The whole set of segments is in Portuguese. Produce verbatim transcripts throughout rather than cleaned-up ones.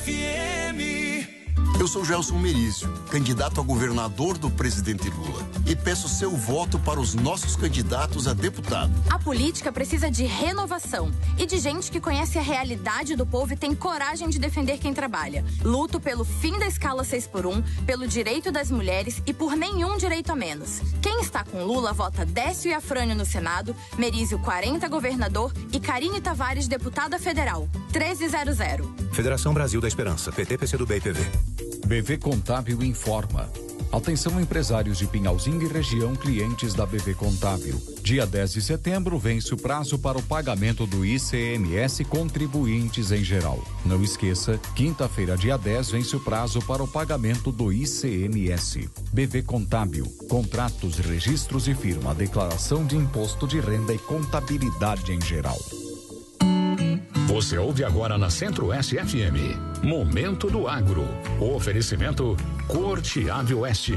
F M. Eu sou Gelson Merizio, candidato a governador do presidente Lula, e peço seu voto para os nossos candidatos a deputado. A política precisa de renovação e de gente que conhece a realidade do povo e tem coragem de defender quem trabalha. Luto pelo fim da escala seis por um, pelo direito das mulheres e por nenhum direito a menos. Quem está com Lula vota Décio e Afrânio no Senado, Merizio quarenta governador e Karine Tavares deputada federal. treze zero zero. Federação Brasil da Esperança, P T, P C do B e P V. B V Contábil informa. Atenção empresários de Pinhalzinho e região, clientes da B V Contábil. Dia dez de setembro vence o prazo para o pagamento do I C M S contribuintes em geral. Não esqueça, quinta-feira, dia dez, vence o prazo para o pagamento do I C M S. B V Contábil, contratos, registros e firma, declaração de imposto de renda e contabilidade em geral. Você ouve agora na Centro-Oeste F M. Momento do Agro. Oferecimento Corte Ave Oeste.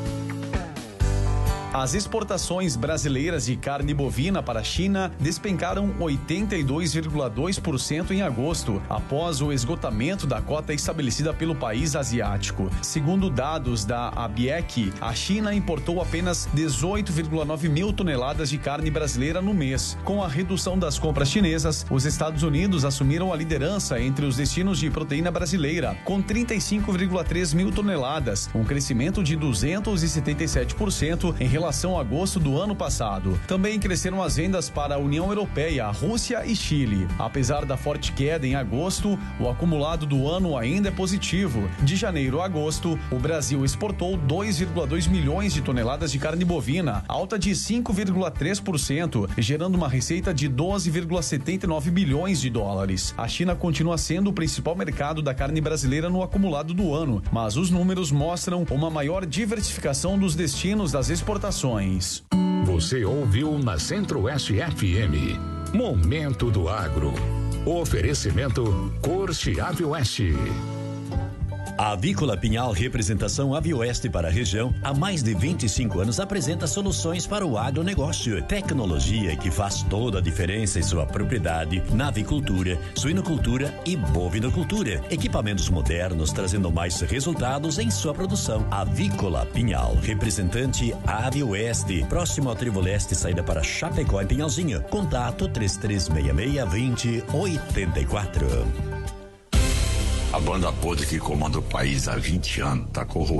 As exportações brasileiras de carne bovina para a China despencaram oitenta e dois vírgula dois por cento em agosto, após o esgotamento da cota estabelecida pelo país asiático. Segundo dados da A B I E C, a China importou apenas dezoito vírgula nove mil toneladas de carne brasileira no mês. Com a redução das compras chinesas, os Estados Unidos assumiram a liderança entre os destinos de proteína brasileira, com trinta e cinco vírgula três mil toneladas, um crescimento de duzentos e setenta e sete por cento em relação relação a agosto do ano passado. Também cresceram as vendas para a União Europeia, Rússia e Chile. Apesar da forte queda em agosto, o acumulado do ano ainda é positivo. De janeiro a agosto, o Brasil exportou dois vírgula dois milhões de toneladas de carne bovina, alta de cinco vírgula três por cento, gerando uma receita de doze vírgula setenta e nove bilhões de dólares. A China continua sendo o principal mercado da carne brasileira no acumulado do ano, mas os números mostram uma maior diversificação dos destinos das exportações. Você ouviu na Centro-Oeste F M. Momento do Agro. Oferecimento Corte Ave Oeste. A Avícola Pinhal Representação Avioeste para a região, há mais de vinte e cinco anos apresenta soluções para o agronegócio. Tecnologia que faz toda a diferença em sua propriedade, na avicultura, suinocultura e bovinocultura. Equipamentos modernos trazendo mais resultados em sua produção. Avícola Pinhal, representante Avioeste, próximo ao Trevo Leste, saída para Chapecó em Pinhalzinho. Contato três três seis seis, dois zero oito quatro. A banda podre que comanda o país há vinte anos tá corroendo